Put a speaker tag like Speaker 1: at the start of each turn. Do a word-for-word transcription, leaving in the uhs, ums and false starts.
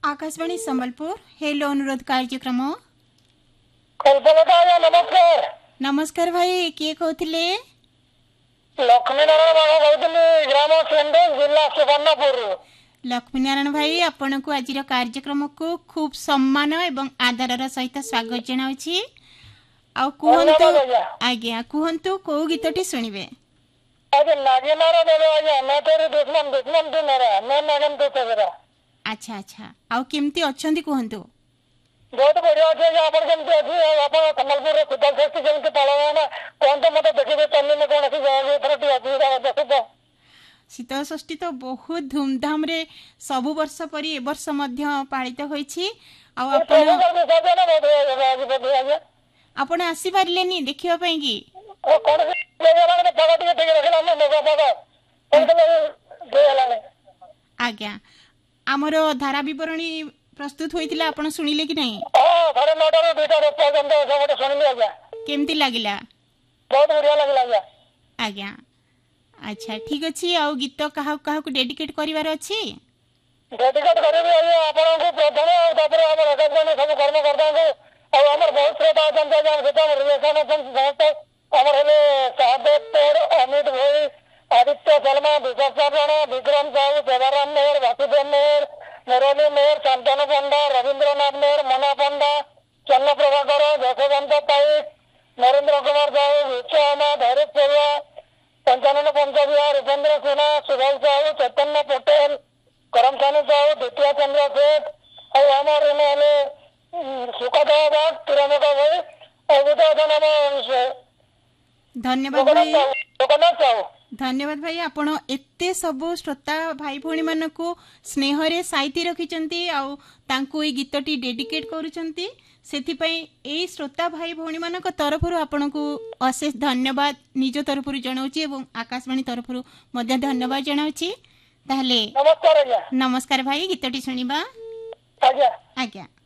Speaker 1: Akashvani Sambalpur hello अनुरोध कार्यक्रम
Speaker 2: नमस्कार
Speaker 1: नमस्कार भाई किए कहते
Speaker 2: लक्ष्मी नारायण ग्राम जिला सुवर्णपुर
Speaker 1: लक्ष्मीनारायण भाई आपण को आज कार्यक्रम को खूब सम्मान एवं आदर सहित स्वागत जनावछि आ कहंतु आज्ञा कहंतु को गीतटी सुनिबे
Speaker 2: आज नागिनारा देले आज मैं तेरे दुश्मन दुश्मन तू मेरा मैं नागन तू तेरा
Speaker 1: अच्छा अच्छा आ केमती अछंती कहंतु
Speaker 2: बहुत बढ़िया अच्छे आपण केमती अछि आपण संबलपुर रे खुदा सृष्टि केमती पालन ना कोन तो मते देखिबे तन्ने में कोन अछि जगह थरटी अछि देखो
Speaker 1: शीतल षष्ठी तो बहुत धूमधाम रे सबु वर्ष परी ए वर्ष मध्य पालित होईछि आ आपण आपण आसी पारलेनी देखिबा पई की
Speaker 2: कोन जगह रे पगा टिके ठीक रखला न नगा पगा
Speaker 1: आज्ञा आमर धारा विवरणी प्रस्तुत होइतिला आपण सुनिले कि नहीं
Speaker 2: हां साढ़े नौ टा दुटा पर्यंत सबटे सुनिले आज्ञा
Speaker 1: केमती लागिला
Speaker 2: बहुत बढ़िया लागला आज्ञा
Speaker 1: आज्ञा अच्छा ठीक अछि आ गीत कहा कहा को डेडिकेट करिवार अछि
Speaker 2: डेडिकेट करबे आपन को प्रथम और तापर हमर आकाशवाणी सब कर्म करदा को और हमर बहुत श्रोता जनता जन सेता रिलेशन संस्थ हमर हेले साहदेव तोर अमित भाई आदित्य शर्मा विकास राणा विक्रम साहू देवाराम मेहर वासुदेव मेहर मुरली मेहर शांतनु पंडा रविंद्रनाथ मेहर मना पंडा चन्न प्रभाकर जशवंत पाइक नरेंद्र कुमार साहू विश्वमा धैर्य सेवा पंचानन पंचबिहार उपेंद्र सिन्हा सुभाष साहू चैतन्य पटेल करमसानी साहू द्वितीय चंद्र सेठ और हमारे हेले सुखदेव बाग तिरमका भाई और
Speaker 1: धन्यवाद भाई
Speaker 2: जगन्नाथ साहू
Speaker 1: धन्यवाद भाई आपण एते सब श्रोता भाई भौणी मान को स्नेह रे साइती रखिचंती आउ तांको ए गीतटी डेडिकेट करूचंती सेथि पई ए श्रोता भाई भौणी मान को तरफरु आपण को अशेष धन्यवाद निज तरफरु जणाउची एवं आकाशवाणी तरफरु मध्ये धन्यवाद जणाउची ताहले
Speaker 2: नमस्कार आज्ञा
Speaker 1: नमस्कार भाई गीतटी सुनिबा
Speaker 2: आज्ञा
Speaker 1: आज्ञा।